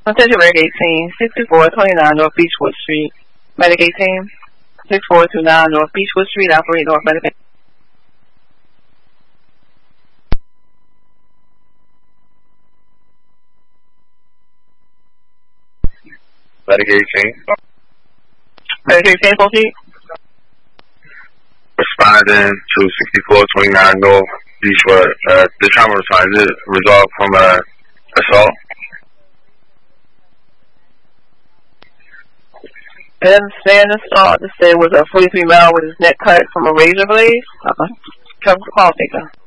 Attention Medic 18, 6429 North Beechwood Street. Medic 18, 6429 North Beechwood Street, operate North Medic. Medic 18. Medic 18, proceed. Responding to 6429 North Beechwood. The trauma response is resolved from assault. I understand this assault. This day was a 43 male with his neck cut from a razor blade. Call taker.